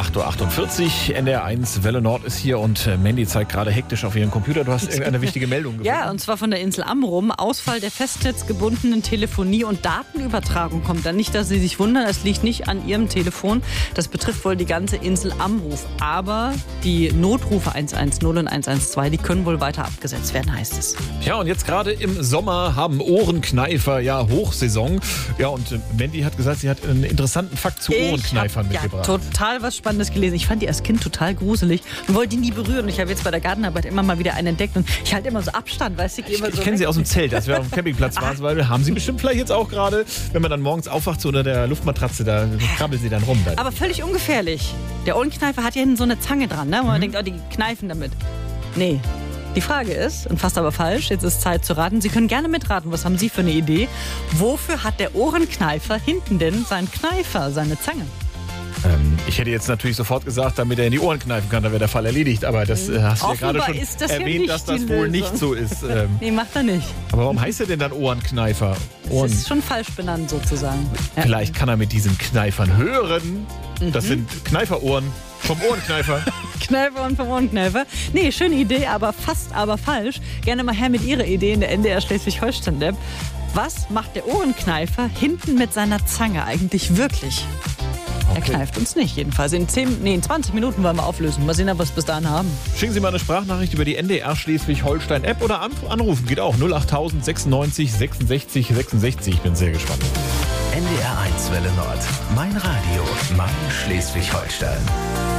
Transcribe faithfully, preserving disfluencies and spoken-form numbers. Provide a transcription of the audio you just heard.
acht Uhr achtundvierzig, N D R eins Welle Nord ist hier und Mandy zeigt gerade hektisch auf ihren Computer. Du hast irgendeine wichtige Meldung gefunden. Ja, und zwar von der Insel Amrum. Ausfall der festnetzgebundenen Telefonie und Datenübertragung kommt dann. Nicht, dass Sie sich wundern, es liegt nicht an Ihrem Telefon. Das betrifft wohl die ganze Insel Amrum. Aber die Notrufe eins eins null und eins eins zwei, die können wohl weiter abgesetzt werden, heißt es. Ja, und jetzt gerade im Sommer haben Ohrenkneifer ja Hochsaison. Ja, und Mandy hat gesagt, sie hat einen interessanten Fakt zu Ohrenkneifern ich hab, mitgebracht. Ja, total was Spannendes gelesen. Ich fand die als Kind total gruselig und wollte die nie berühren. Ich habe jetzt bei der Gartenarbeit immer mal wieder einen entdeckt und ich halte immer so Abstand, weißt du, ich, ich, immer ich so kenne sie weg. aus dem Zelt, als wir auf dem Campingplatz waren, weil haben sie bestimmt vielleicht jetzt auch gerade, wenn man dann morgens aufwacht, so unter der Luftmatratze, da krabbeln sie dann rum. Dann. Aber völlig ungefährlich. Der Ohrenkneifer hat ja hinten so eine Zange dran, ne? wo man Mhm. denkt, oh, die kneifen damit. Nee. Die Frage ist, und fast aber falsch, jetzt ist Zeit zu raten. Sie können gerne mitraten. Was haben Sie für eine Idee? Wofür hat der Ohrenkneifer hinten denn seinen Kneifer, seine Zange? Ähm, ich hätte jetzt natürlich sofort gesagt, damit er in die Ohren kneifen kann, dann wäre der Fall erledigt. Aber das äh, hast du ja gerade schon ist das erwähnt, ja nicht dass das die wohl Lösung. nicht so ist. Ähm, Nee, macht er nicht. aber warum heißt er denn dann Ohrenkneifer? Ohren. Das ist schon falsch benannt sozusagen. Ja. Vielleicht kann er mit diesen Kneifern hören. Das Mhm. sind Kneiferohren vom Ohrenkneifer. Kneifer und vom Ohrenkneifer. Nee, schöne Idee, aber fast aber falsch. Gerne mal her mit Ihrer Idee in der N D R Schleswig-Holstein-App. Was macht der Ohrenkneifer hinten mit seiner Zange eigentlich wirklich? Er Okay. kneift uns nicht, jedenfalls. In, zehn, nee, in zwanzig Minuten wollen wir auflösen. Mal sehen, ob wir es bis dahin haben. Schicken Sie mal eine Sprachnachricht über die N D R Schleswig-Holstein-App oder an- anrufen. Geht auch. null achttausend sechsundneunzig sechsundsechzig sechsundsechzig. Ich bin sehr gespannt. N D R eins Welle Nord. Mein Radio. Mein Schleswig-Holstein.